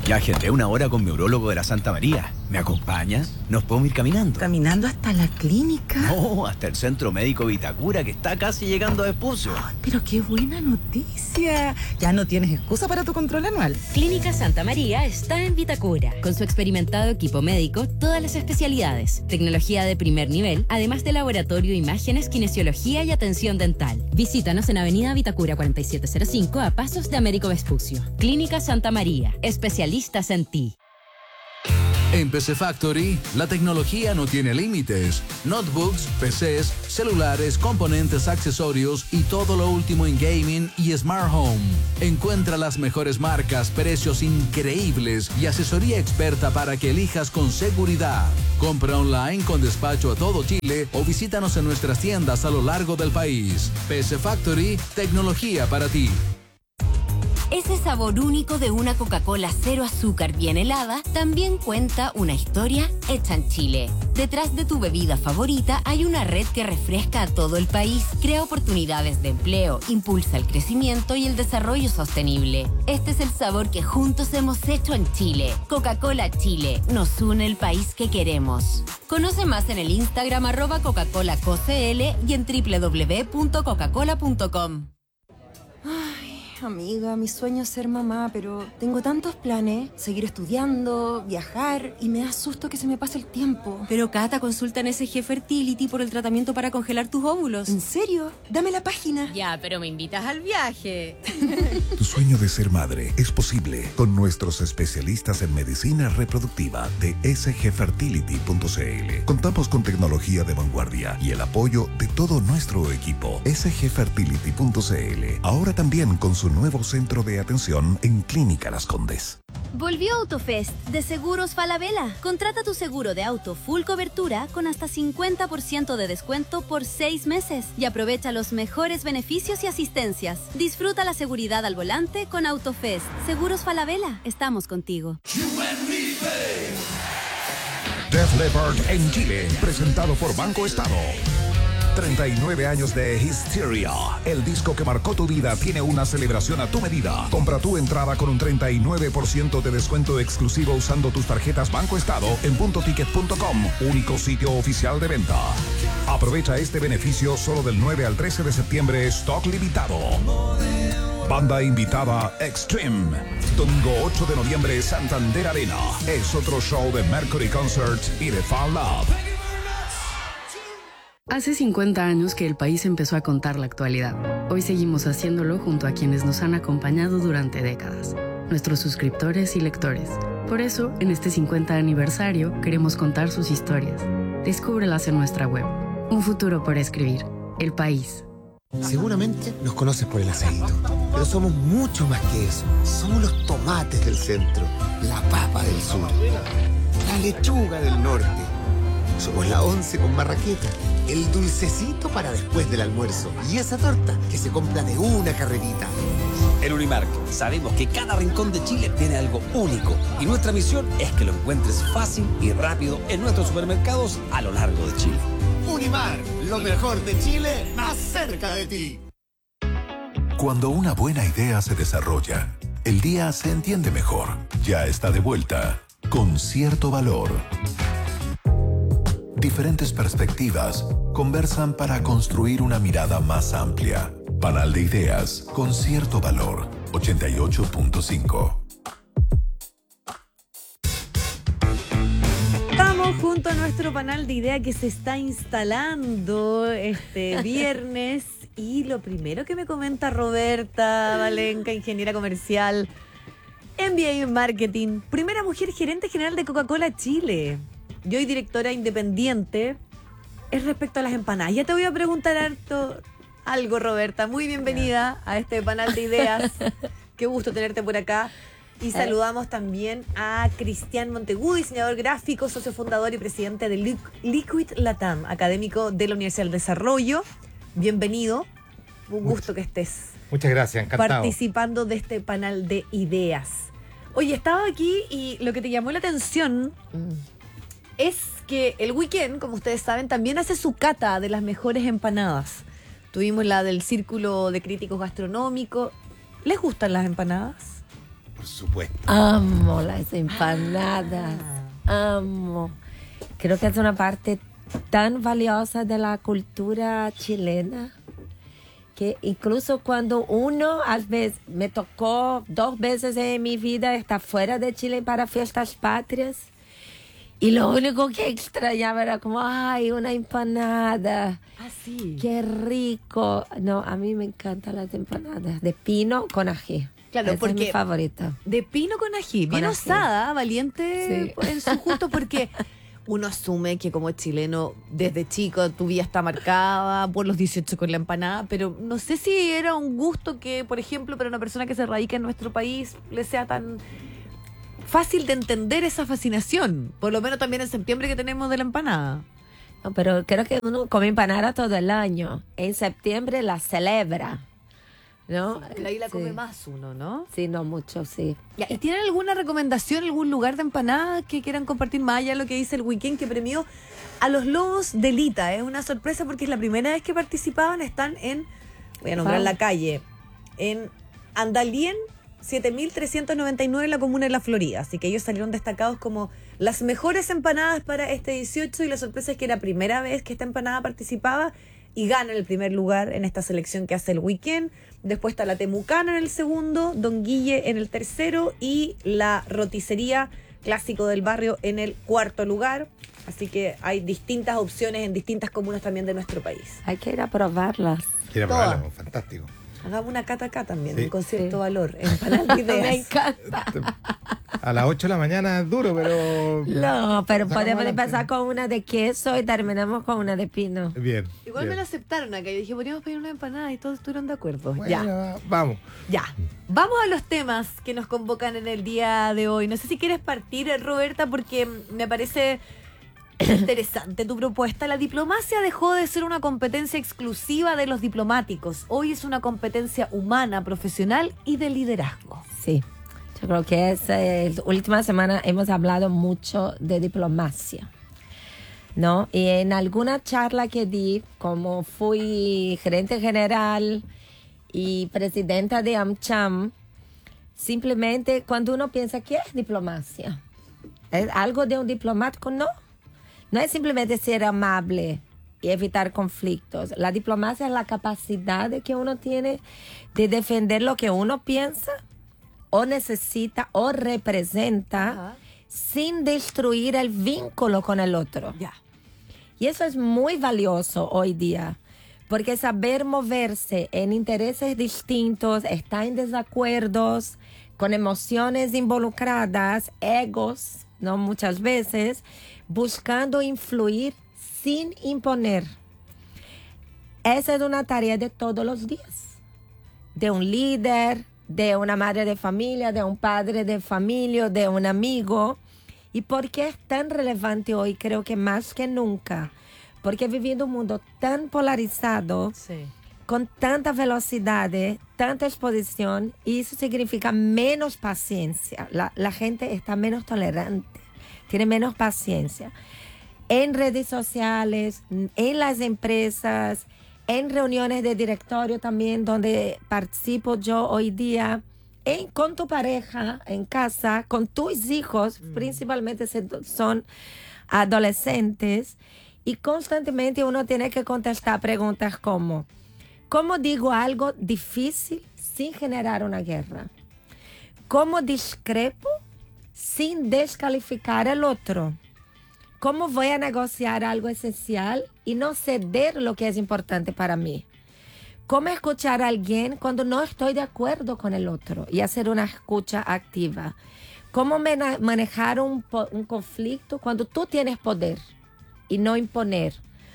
Ya agendé una hora con mi urólogo de la Santa María. ¿Me acompaña? ¿Nos podemos ir caminando? ¿Caminando hasta la clínica? No, hasta el Centro Médico Vitacura, que está casi llegando a Vespucio. Pero qué buena noticia. Ya no tienes excusa para tu control anual. Clínica Santa María está en Vitacura. Con su experimentado equipo médico, todas las especialidades, tecnología de primer nivel, además de laboratorio, imágenes, kinesiología y atención dental. Visítanos en Avenida Vitacura 4705 a pasos de Américo Vespucio. Clínica Santa María, especialistas en ti. En PC Factory, la tecnología no tiene límites. Notebooks, PCs, celulares, componentes, accesorios y todo lo último en gaming y smart home. Encuentra las mejores marcas, precios increíbles y asesoría experta para que elijas con seguridad. Compra online con despacho a todo Chile o visítanos en nuestras tiendas a lo largo del país. PC Factory, tecnología para ti. Ese sabor único de una Coca-Cola cero azúcar bien helada también cuenta una historia hecha en Chile. Detrás de tu bebida favorita hay una red que refresca a todo el país, crea oportunidades de empleo, impulsa el crecimiento y el desarrollo sostenible. Este es el sabor que juntos hemos hecho en Chile. Coca-Cola Chile, nos une el país que queremos. Conoce más en el Instagram @Coca-ColaCoCL y en www.coca-cola.com. Amiga, mi sueño es ser mamá, pero tengo tantos planes, seguir estudiando, viajar, y me da susto que se me pase el tiempo. Pero Cata, consulta en SG Fertility por el tratamiento para congelar tus óvulos. ¿En serio? Dame la página. Ya, pero me invitas al viaje. Tu sueño de ser madre es posible con nuestros especialistas en medicina reproductiva de sgfertility.cl. Contamos con tecnología de vanguardia y el apoyo de todo nuestro equipo. sgfertility.cl. Ahora también con su nuevo centro de atención en Clínica Las Condes. Volvió Autofest de Seguros Falabella. Contrata tu seguro de auto full cobertura con hasta 50% de descuento por 6 meses y aprovecha los mejores beneficios y asistencias. Disfruta la seguridad al volante con Autofest. Seguros Falabella, estamos contigo. Def Leppard en Chile, presentado por Banco Estado. 39 años de Hysteria. El disco que marcó tu vida tiene una celebración a tu medida. Compra tu entrada con un 39% de descuento exclusivo usando tus tarjetas Banco Estado en puntoticket.com, único sitio oficial de venta. Aprovecha este beneficio solo del 9 al 13 de septiembre, stock limitado. Banda invitada Extreme. Domingo 8 de noviembre, Santander Arena. Es otro show de Mercury Concert y de Fan Love. Hace 50 años que el país empezó a contar la actualidad. Hoy seguimos haciéndolo junto a quienes nos han acompañado durante décadas, nuestros suscriptores y lectores. Por eso, en este 50 aniversario, queremos contar sus historias. Descúbrelas en nuestra web. Un futuro por escribir. El País. Seguramente nos conoces por el aceite, pero somos mucho más que eso. Somos los tomates del centro, la papa del sur, la lechuga del norte. Somos la once con marraqueta, el dulcecito para después del almuerzo y esa torta que se compra de una carrerita. En Unimark sabemos que cada rincón de Chile tiene algo único y nuestra misión es que lo encuentres fácil y rápido en nuestros supermercados a lo largo de Chile. Unimark, lo mejor de Chile, más cerca de ti. Cuando una buena idea se desarrolla, el día se entiende mejor. Ya está de vuelta con cierto valor. Diferentes perspectivas conversan para construir una mirada más amplia. Panal de ideas con cierto valor. 88.5. Estamos junto a nuestro panel de ideas que se está instalando este viernes. Y lo primero que me comenta Roberta Valenca, ingeniera comercial, MBA en Marketing, primera mujer gerente general de Coca-Cola Chile. Y hoy directora independiente, es respecto a las empanadas. Ya te voy a preguntar algo, Roberta. Muy bienvenida a este panel de ideas. Qué gusto tenerte por acá. Y saludamos también a Cristian Montegú, diseñador gráfico, socio fundador y presidente de Liquid Latam, académico de la Universidad del Desarrollo. Bienvenido. Un gusto que estés. Muchas gracias, encantado. Participando de este panel de ideas. Oye, estaba aquí y lo que te llamó la atención es que el Weekend, como ustedes saben, también hace su cata de las mejores empanadas. Tuvimos la del Círculo de Críticos Gastronómicos. ¿Les gustan las empanadas? Por Por supuesto. Amo las empanadas. Amo. Creo que es una parte tan valiosa de la cultura chilena que incluso cuando uno, a veces, me tocó 2 veces en mi vida estar fuera de Chile para fiestas patrias y lo único que extrañaba era como, ay, una empanada. Ah, sí. Qué rico. No, a mí me encantan las empanadas de pino con ají. Claro, esa porque es mi favorita. De pino con ají, bien Con ají. osada, valiente Sí. en su justo, porque uno asume que como chileno, desde chico, tu vida está marcada por los 18 con la empanada, pero no sé si era un gusto que, por ejemplo, para una persona que se radica en nuestro país, le sea tan fácil de entender esa fascinación, por lo menos también en septiembre que tenemos de la empanada. No, pero creo que uno come empanada todo el año. En septiembre la celebra, ¿no? Pero ahí la come Sí. más uno, ¿no? Sí, no mucho, sí. Ya, ¿y tienen alguna recomendación, algún lugar de empanada que quieran compartir más allá de lo que dice el weekend que premió a los Lobos de Lita? Es una sorpresa porque es la primera vez que participaban. Están en, voy a nombrar la calle, en Andalien 7399 en la comuna de La Florida. Así que ellos salieron destacados como las mejores empanadas para este 18 y la sorpresa es que era la primera vez que esta empanada participaba y gana el primer lugar en esta selección que hace el weekend. Después está la Temucana en el segundo, Don Guille en el tercero y la Roticería Clásico del Barrio en el cuarto lugar. Así que hay distintas opciones en distintas comunas también de nuestro país. Hay que ir a probarlas. Quiero Todas. probarlo, fantástico. Hagamos una cata acá también, Sí. un concierto valor. Empanadas de ideas. Me encanta. A las 8 de la mañana es duro, pero... No, pero Sacamos podemos adelante. empezar con una de queso y terminamos con una de pino. Bien. Igual me bien. lo aceptaron acá. Yo dije, podríamos pedir una empanada y todos estuvieron de acuerdo. Bueno, Ya, vamos. ya. Vamos a los temas que nos convocan en el día de hoy. No sé si quieres partir, Roberta, porque me parece interesante tu propuesta. La diplomacia dejó de ser una competencia exclusiva de los diplomáticos. Hoy es una competencia humana, profesional y de liderazgo. Sí, yo creo que la última semana hemos hablado mucho de diplomacia, ¿no? Y en alguna charla que di, como fui gerente general y presidenta de AmCham, simplemente cuando uno piensa, ¿qué es diplomacia? ¿Es algo de un diplomático? No. No es simplemente ser amable y evitar conflictos. La diplomacia es la capacidad que uno tiene de defender lo que uno piensa o necesita o representa sin destruir el vínculo con el otro. Ya. Y eso es muy valioso hoy día, porque saber moverse en intereses distintos, estar en desacuerdos, con emociones involucradas, egos, ¿no? Muchas veces, buscando influir sin imponer. Esa es una tarea de todos los días, de un líder, de una madre de familia, de un padre de familia, de un amigo. ¿Y por qué es tan relevante hoy? Creo que más que nunca, porque viviendo un mundo tan polarizado, Sí. con tanta velocidad, tanta exposición, y eso significa menos paciencia. La gente está menos tolerante, tiene menos paciencia. En redes sociales, en las empresas, en reuniones de directorio también, donde participo yo hoy día, con tu pareja, en casa, con tus hijos, principalmente son adolescentes, y constantemente uno tiene que contestar preguntas como, ¿cómo digo algo difícil sin generar una guerra? ¿Cómo discrepo sin descalificar al otro? ¿Cómo voy a negociar algo esencial y no ceder lo que es importante para mí? ¿Cómo escuchar a alguien cuando no estoy de acuerdo con el otro y hacer una escucha activa? ¿Cómo manejar un conflicto cuando tú tienes poder y no imponer?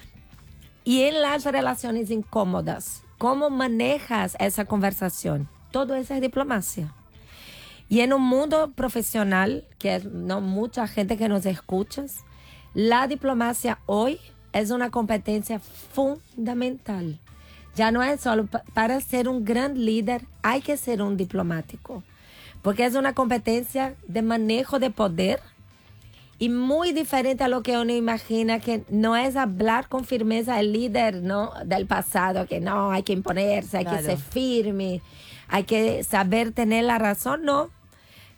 Y en las relaciones incómodas, ¿cómo manejas esa conversación? Todo eso es diplomacia. Y en un mundo profesional, que es no mucha gente que nos escucha, la diplomacia hoy es una competencia fundamental. Ya no es solo para ser un gran líder, hay que ser un diplomático. Porque es una competencia de manejo de poder y muy diferente a lo que uno imagina, que no es hablar con firmeza el líder, ¿no?, del pasado, que no, hay que imponerse, hay que ser firme, hay que saber tener la razón, no.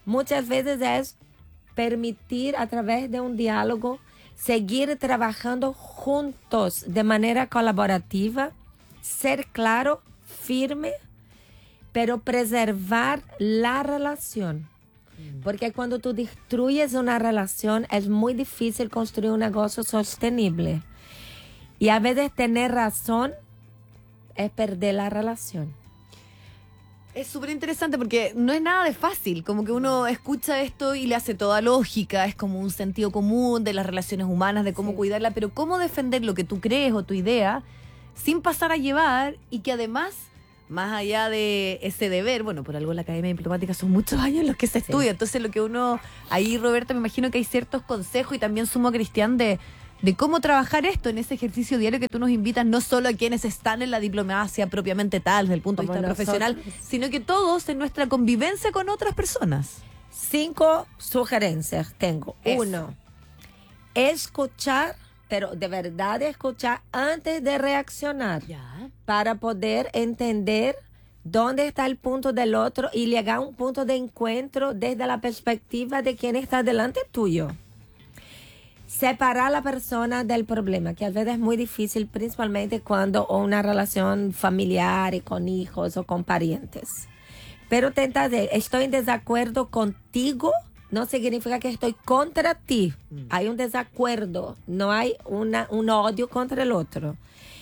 muchas veces es permitir a través de un diálogo seguir trabajando juntos de manera colaborativa, ser claro, firme, pero preservar la relación. Porque cuando tú destruyes una relación es muy difícil construir un negocio sostenible. Y a veces tener razón es perder la relación. Es súper interesante porque no es nada de fácil, como que uno escucha esto y le hace toda lógica, es como un sentido común de las relaciones humanas, de cómo cuidarla, pero cómo defender lo que tú crees o tu idea sin pasar a llevar y que además, más allá de ese deber, bueno, por algo en la Academia Diplomática son muchos años los que se estudia, entonces lo que uno, ahí Roberta, me imagino que hay ciertos consejos y también sumo a Cristian de cómo trabajar esto en ese ejercicio diario que tú nos invitas, no solo a quienes están en la diplomacia propiamente tal, desde el punto de vista profesional, sino que todos en nuestra convivencia con otras personas. 5 sugerencias tengo. 1, escuchar, pero de verdad escuchar antes de reaccionar, para poder entender dónde está el punto del otro y llegar a un punto de encuentro desde la perspectiva de quien está delante tuyo. Separar a la persona del problema, que a veces es muy difícil, principalmente cuando una relación familiar y con hijos o con parientes. Pero estoy en desacuerdo contigo, no significa que estoy contra ti. Hay un desacuerdo, no hay un odio contra el otro.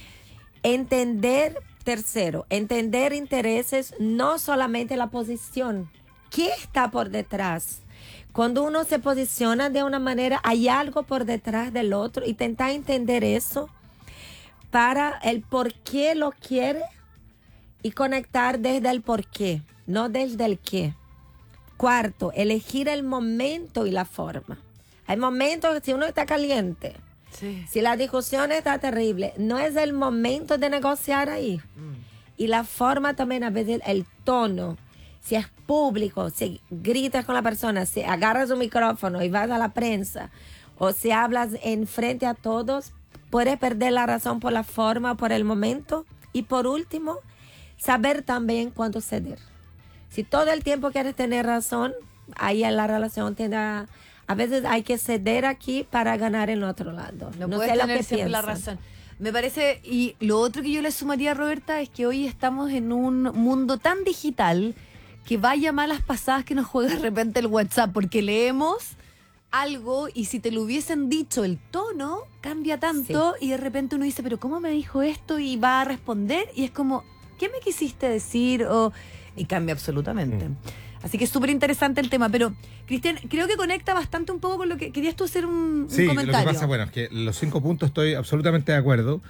Tercero, entender intereses, no solamente la posición. ¿Qué está por detrás? Cuando uno se posiciona de una manera, hay algo por detrás del otro y intentar entender eso para el por qué lo quiere y conectar desde el por qué, no desde el qué. 4, elegir el momento y la forma. Hay momentos que si uno está caliente, si la discusión está terrible, no es el momento de negociar ahí. Y la forma también, a veces el tono. Si es público, si gritas con la persona, si agarras un micrófono y vas a la prensa, o si hablas en frente a todos, puedes perder la razón por la forma, por el momento. Y por último, saber también cuándo ceder. Si todo el tiempo quieres tener razón, ahí en la relación a veces hay que ceder aquí para ganar en otro lado. No puedes tener siempre la razón. Me parece, y lo otro que yo le sumaría, Roberta, es que hoy estamos en un mundo tan digital que vaya malas pasadas que nos juega de repente el WhatsApp, porque leemos algo y si te lo hubiesen dicho, el tono cambia tanto y de repente uno dice, pero ¿cómo me dijo esto? Y va a responder y es como, ¿qué me quisiste decir? Y cambia absolutamente. Así que es súper interesante el tema, pero Cristian, creo que conecta bastante un poco con lo que querías tú hacer un comentario. Lo que pasa, bueno, es que los 5 puntos estoy absolutamente de acuerdo.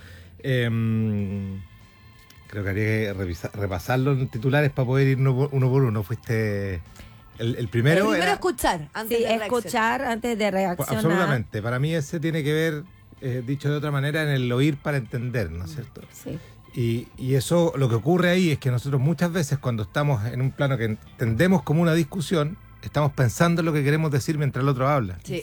Creo que habría que repasarlos en titulares para poder ir uno por uno. Fuiste el primero. El primero escuchar antes de reaccionar. Absolutamente. Para mí ese tiene que ver, dicho de otra manera, en el oír para entender, ¿no es cierto? Sí. Y eso, lo que ocurre ahí es que nosotros muchas veces cuando estamos en un plano que entendemos como una discusión, estamos pensando en lo que queremos decir mientras el otro habla. Sí.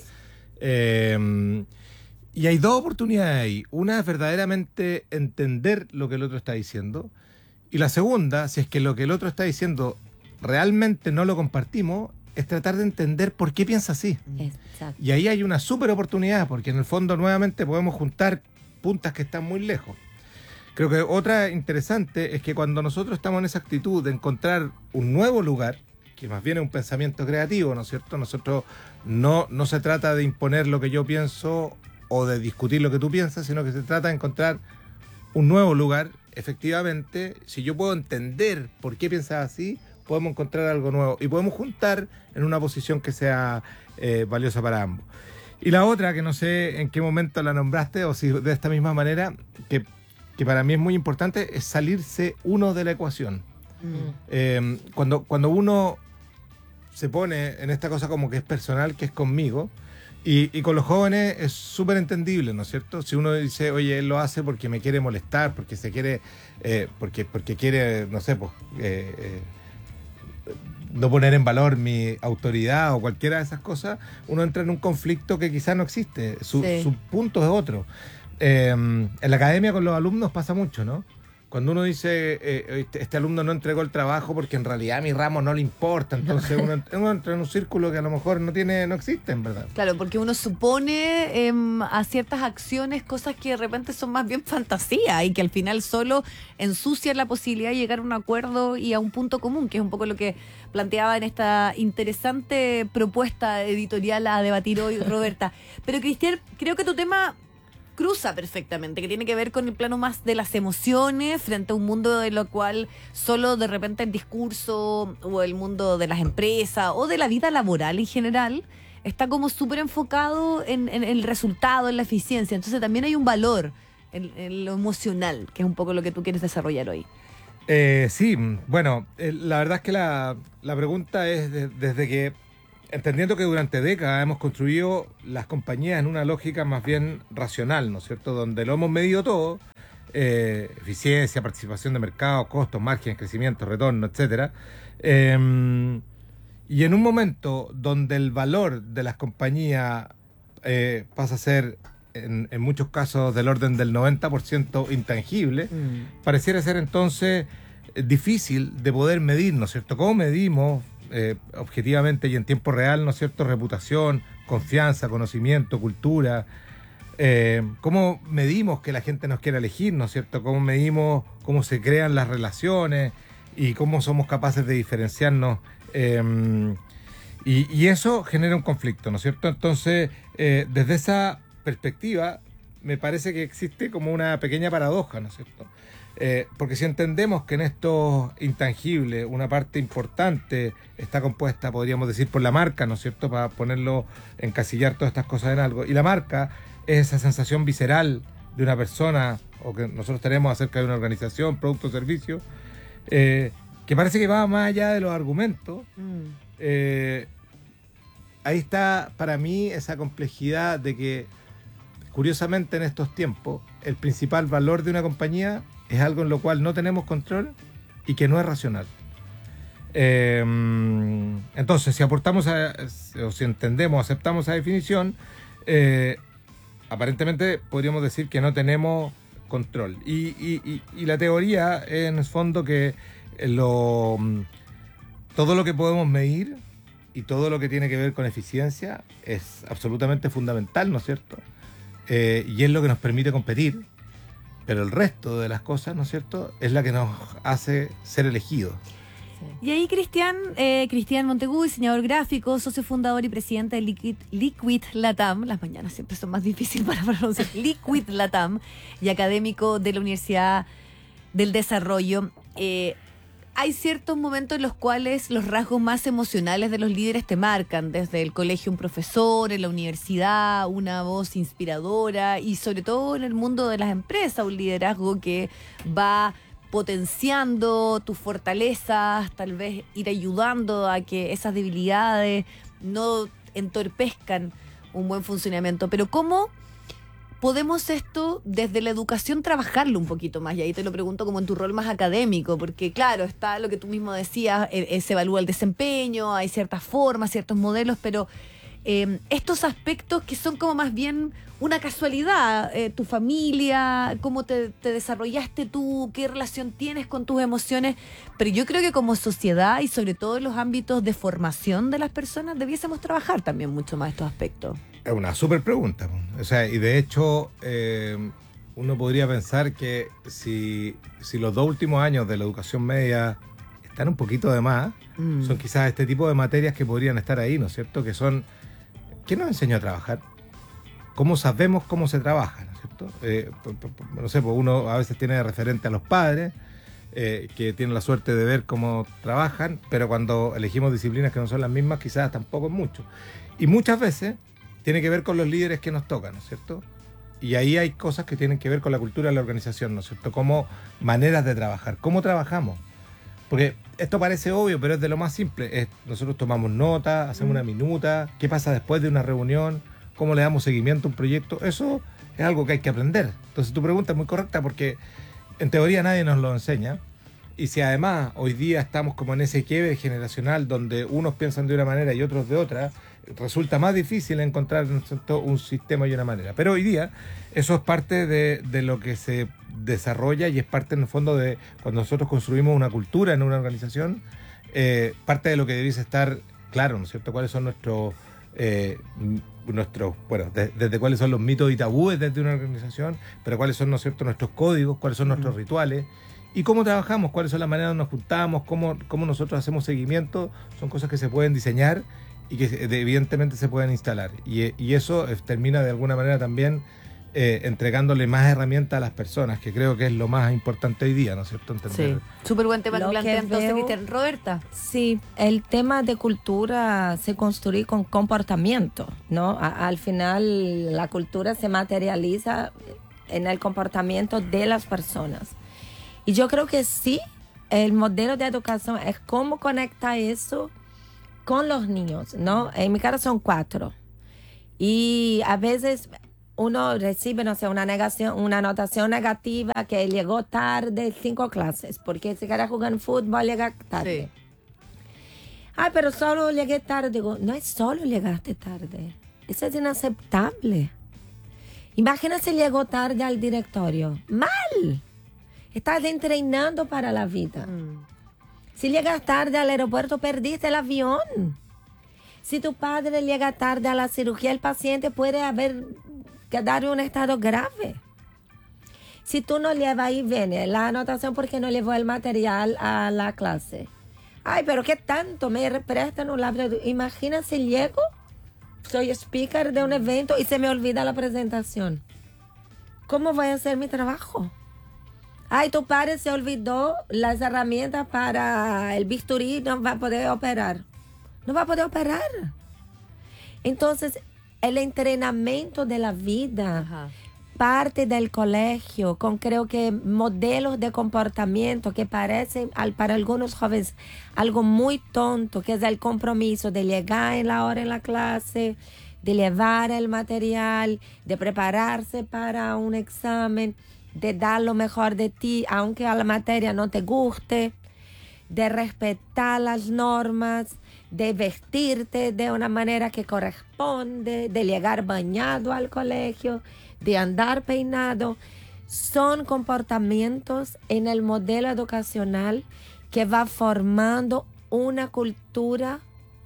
Y hay 2 oportunidades ahí. Una es verdaderamente entender lo que el otro está diciendo. Y la segunda, si es que lo que el otro está diciendo realmente no lo compartimos, es tratar de entender por qué piensa así. Exacto. Y ahí hay una súper oportunidad, porque en el fondo nuevamente podemos juntar puntas que están muy lejos. Creo que otra interesante es que cuando nosotros estamos en esa actitud de encontrar un nuevo lugar, que más bien es un pensamiento creativo, ¿no es cierto? Nosotros no se trata de imponer lo que yo pienso o de discutir lo que tú piensas, sino que se trata de encontrar un nuevo lugar. Efectivamente, si yo puedo entender por qué piensas así, podemos encontrar algo nuevo y podemos juntar en una posición que sea valiosa para ambos. Y la otra, que no sé en qué momento la nombraste o si de esta misma manera, que para mí es muy importante, es salirse uno de la ecuación. Cuando uno se pone en esta cosa como que es personal, que es conmigo, y con los jóvenes es súper entendible, ¿no es cierto? Si uno dice, oye, él lo hace porque me quiere molestar, porque se quiere, porque quiere, no sé, pues, no poner en valor mi autoridad o cualquiera de esas cosas, uno entra en un conflicto que quizás no existe. Su punto es otro. En la academia con los alumnos pasa mucho, ¿no? cuando uno dice, este alumno no entregó el trabajo porque en realidad a mi ramo no le importa, entonces uno entra en un círculo que a lo mejor no existe, en verdad. Claro, porque uno supone a ciertas acciones cosas que de repente son más bien fantasía y que al final solo ensucian la posibilidad de llegar a un acuerdo y a un punto común, que es un poco lo que planteaba en esta interesante propuesta editorial a debatir hoy, Roberta. Pero, Cristian, creo que tu tema cruza perfectamente, que tiene que ver con el plano más de las emociones frente a un mundo de lo cual solo de repente el discurso o el mundo de las empresas o de la vida laboral en general está como súper enfocado en el resultado, en la eficiencia. Entonces también hay un valor en lo emocional, que es un poco lo que tú quieres desarrollar hoy. Sí, bueno, la verdad es que la pregunta es desde que, entendiendo que durante décadas hemos construido las compañías en una lógica más bien racional, ¿no es cierto?, donde lo hemos medido todo, eficiencia, participación de mercado, costos, márgenes, crecimiento, retorno, etcétera. Y en un momento donde el valor de las compañías pasa a ser, en muchos casos, del orden del 90% intangible, pareciera ser entonces difícil de poder medir, ¿no es cierto? ¿Cómo medimos objetivamente y en tiempo real, ¿no es cierto?, reputación, confianza, conocimiento, cultura? ¿Cómo medimos que la gente nos quiera elegir, ¿no es cierto? ¿Cómo medimos cómo se crean las relaciones y cómo somos capaces de diferenciarnos? Y eso genera un conflicto, ¿no es cierto? Entonces, desde esa perspectiva, me parece que existe como una pequeña paradoja, ¿no es cierto? Porque si entendemos que en estos intangibles una parte importante está compuesta, podríamos decir, por la marca, ¿no es cierto?, para ponerlo, encasillar todas estas cosas en algo, y la marca es esa sensación visceral de una persona o que nosotros tenemos acerca de una organización, producto o servicio, que parece que va más allá de los argumentos. Ahí está para mí esa complejidad de que, curiosamente, en estos tiempos el principal valor de una compañía es algo en lo cual no tenemos control y que no es racional. Entonces, si aportamos o si entendemos, aceptamos esa definición, aparentemente podríamos decir que no tenemos control. Y la teoría es, en el fondo, que todo lo que podemos medir y todo lo que tiene que ver con eficiencia es absolutamente fundamental, ¿no es cierto? Y es lo que nos permite competir. Pero el resto de las cosas, ¿no es cierto?, es la que nos hace ser elegidos. Y ahí Cristian Montegú, diseñador gráfico, socio fundador y presidente de Liquid Latam, las mañanas siempre son más difíciles para pronunciar, Liquid Latam, y académico de la Universidad del Desarrollo. Hay ciertos momentos en los cuales los rasgos más emocionales de los líderes te marcan, desde el colegio un profesor, en la universidad una voz inspiradora y sobre todo en el mundo de las empresas un liderazgo que va potenciando tus fortalezas, tal vez ir ayudando a que esas debilidades no entorpezcan un buen funcionamiento. Pero ¿cómo podemos esto desde la educación trabajarlo un poquito más? Y ahí te lo pregunto como en tu rol más académico, porque claro, está lo que tú mismo decías, se evalúa el desempeño, hay ciertas formas, ciertos modelos, pero estos aspectos que son como más bien una casualidad, tu familia, cómo te desarrollaste tú, qué relación tienes con tus emociones, pero yo creo que como sociedad y sobre todo en los ámbitos de formación de las personas debiésemos trabajar también mucho más estos aspectos. Es una súper pregunta. O sea, y de hecho, uno podría pensar que si los 2 últimos años de la educación media están un poquito de más, son quizás este tipo de materias que podrían estar ahí, ¿no es cierto? Que son, ¿quién nos enseñó a trabajar? ¿Cómo sabemos cómo se trabaja? ¿No es cierto? No sé, pues uno a veces tiene de referente a los padres, que tienen la suerte de ver cómo trabajan, pero cuando elegimos disciplinas que no son las mismas, quizás tampoco es mucho. Y muchas veces tiene que ver con los líderes que nos tocan, ¿no es cierto? Y ahí hay cosas que tienen que ver con la cultura de la organización, ¿no es cierto? Como maneras de trabajar, cómo trabajamos. Porque esto parece obvio, pero es de lo más simple. Nosotros tomamos nota, hacemos una minuta, qué pasa después de una reunión, cómo le damos seguimiento a un proyecto. Eso es algo que hay que aprender. Entonces tu pregunta es muy correcta porque en teoría nadie nos lo enseña. Y si además hoy día estamos como en ese quiebre generacional donde unos piensan de una manera y otros de otra, resulta más difícil encontrar un sistema y una manera. Pero hoy día eso es parte de lo que se desarrolla y es parte en el fondo de cuando nosotros construimos una cultura en una organización, parte de lo que debiese estar claro, ¿no es cierto? ¿Cuáles son nuestros desde cuáles son los mitos y tabúes desde una organización, pero cuáles son, ¿no es cierto?, nuestros códigos, cuáles son nuestros rituales y cómo trabajamos, cuáles son las maneras donde nos juntamos, cómo nosotros hacemos seguimiento, son cosas que se pueden diseñar y que evidentemente se pueden instalar. Y eso termina de alguna manera también entregándole más herramientas a las personas, que creo que es lo más importante hoy día, ¿no es cierto? Entender. Sí, súper buen tema que plantea entonces, veo, Cristian. Roberta. Sí, el tema de cultura se construye con comportamiento, ¿no? Al final la cultura se materializa en el comportamiento de las personas. Y yo creo que sí, el modelo de educación es cómo conecta eso con los niños, ¿no? En mi caso son 4. Y a veces uno recibe, no sé, una anotación negativa que llegó tarde 5 clases, porque si quiere jugar fútbol llega tarde. Sí. Ay, pero solo llegué tarde. Digo, no es solo llegaste tarde. Eso es inaceptable. Imagina si llegó tarde al directorio. ¡Mal! Estás entrenando para la vida. Si llegas tarde al aeropuerto, perdiste el avión. Si tu padre llega tarde a la cirugía, el paciente puede quedar en un estado grave. Si tú no llevas y viene la anotación porque no llevó el material a la clase. Ay, pero ¿qué tanto me prestan un laptop? Imagina si llego, soy speaker de un evento y se me olvida la presentación. ¿Cómo voy a hacer mi trabajo? Ay, tu padre se olvidó las herramientas para el bisturí, no va a poder operar. No va a poder operar. Entonces, el entrenamiento de la vida parte del colegio con, creo que, modelos de comportamiento que parecen para algunos jóvenes algo muy tonto, que es el compromiso de llegar en la hora en la clase, de llevar el material, de prepararse para un examen, de dar lo mejor de ti, aunque a la materia no te guste, de respetar las normas, de vestirte de una manera que corresponde, de llegar bañado al colegio, de andar peinado. Son comportamientos en el modelo educacional que va formando una cultura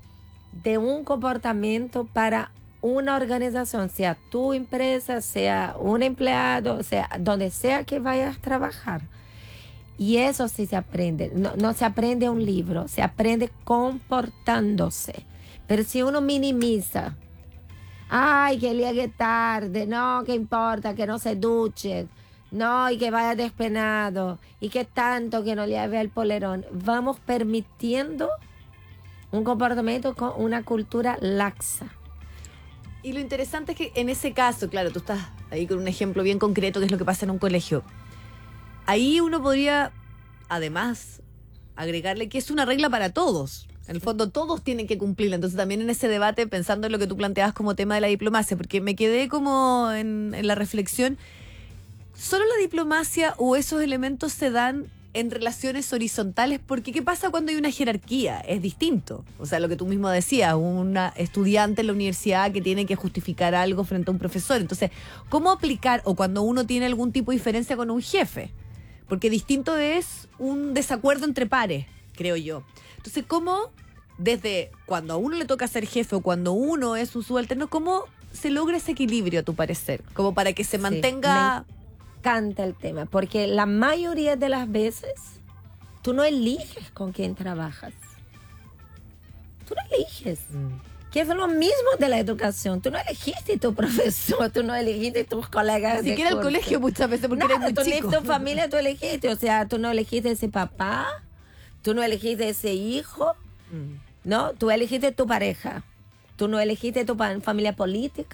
de un comportamiento para una organización, sea tu empresa, sea un empleado, sea donde sea que vayas a trabajar. Y eso sí se aprende. No se aprende un libro, se aprende comportándose. Pero si uno minimiza, ay, que llegue tarde, no, que importa, que no se duche, no, y que vaya despeinado, y que tanto que no lleve el polerón, vamos permitiendo un comportamiento con una cultura laxa. Y lo interesante es que en ese caso, claro, tú estás ahí con un ejemplo bien concreto que es lo que pasa en un colegio. Ahí uno podría, además, agregarle que es una regla para todos. En el fondo, todos tienen que cumplirla. Entonces, también en ese debate, pensando en lo que tú planteabas como tema de la diplomacia, porque me quedé como en la reflexión, ¿solo la diplomacia o esos elementos se dan en relaciones horizontales? Porque ¿qué pasa cuando hay una jerarquía? Es distinto. O sea, lo que tú mismo decías, una estudiante en la universidad que tiene que justificar algo frente a un profesor. Entonces, ¿cómo aplicar? O cuando uno tiene algún tipo de diferencia con un jefe. Porque distinto es un desacuerdo entre pares, creo yo. Entonces, ¿cómo desde cuando a uno le toca ser jefe o cuando uno es un subalterno, cómo se logra ese equilibrio, a tu parecer? Como para que se mantenga... Me encanta el tema, porque la mayoría de las veces tú no eliges con quién trabajas. Tú no eliges. Que es lo mismo de la educación. Tú no elegiste tu profesor, tú no elegiste tus colegas. Ni siquiera el colegio muchas veces, porque eres muy chico. Tu familia tú elegiste, o sea, tú no elegiste ese papá, tú no elegiste ese hijo, ¿no? Tú elegiste tu pareja, tú no elegiste tu familia política.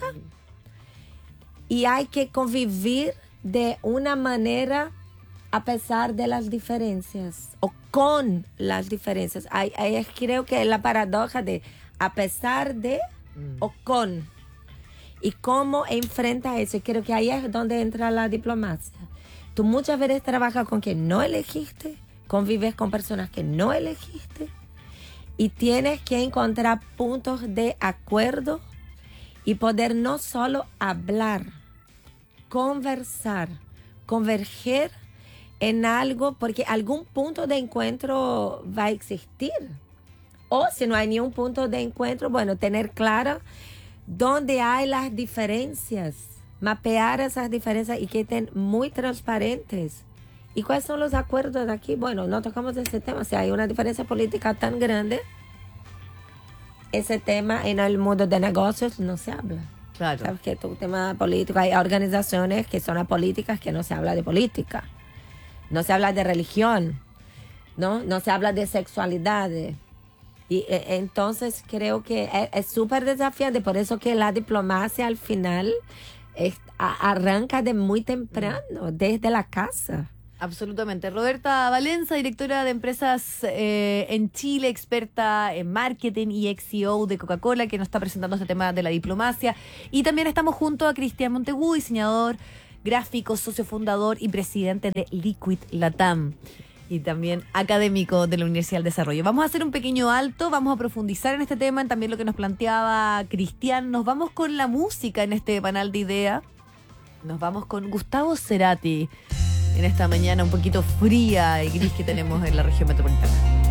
Y hay que convivir de una manera a pesar de las diferencias o con las diferencias. Creo que es la paradoja de a pesar de o con. Y cómo enfrenta eso. Y creo que ahí es donde entra la diplomacia. Tú muchas veces trabajas con quien no elegiste, convives con personas que no elegiste y tienes que encontrar puntos de acuerdo y poder no solo hablar, conversar, converger en algo, porque algún punto de encuentro va a existir. O si no hay ni un punto de encuentro, bueno, tener claro dónde hay las diferencias, mapear esas diferencias y que estén muy transparentes. ¿Y cuáles son los acuerdos de aquí? Bueno, no tocamos ese tema. Si hay una diferencia política tan grande, ese tema en el mundo de negocios no se habla. Claro. Sabes que tu tema político, hay organizaciones que son apolíticas que no se habla de política. No se habla de religión, ¿no? No se habla de sexualidad. Y entonces creo que es súper desafiante. Por eso que la diplomacia al final arranca de muy temprano, desde la casa. Absolutamente. Roberta Valenza, directora de empresas en Chile, experta en marketing y ex-CEO de Coca-Cola, que nos está presentando este tema de la diplomacia. Y también estamos junto a Cristian Montegú, diseñador gráfico, socio fundador y presidente de Liquid Latam. Y también académico de la Universidad del Desarrollo. Vamos a hacer un pequeño alto, vamos a profundizar en este tema, en también lo que nos planteaba Cristian. Nos vamos con la música en este panel de idea. Nos vamos con Gustavo Cerati en esta mañana un poquito fría y gris que tenemos en la región metropolitana.